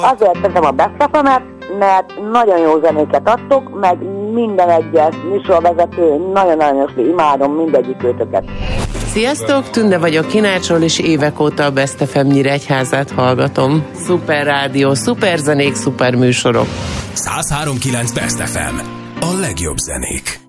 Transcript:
Azért tettem a Best FM-et, mert nagyon jó zenéket adtok, meg minden egyes műsorvezető, nagyon-nagyon imádom mindegyik őtöket. Sziasztok, Tünde vagyok Kinácsról, és évek óta a Best FM Nyíregyházát hallgatom. Szuper rádió, szuper zenék, szuper műsorok. 103.9 Best FM. A legjobb zenék.